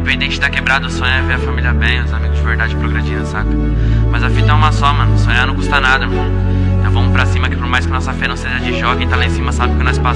Independente de tá quebrado, o sonho é ver a família bem, os amigos de verdade progredindo, saca? Mas a fita é uma só, mano. Sonhar não custa nada, mano. Então vamos pra cima que por mais que nossa fé não seja de jogo, quem tá lá em cima sabe o que nós passamos.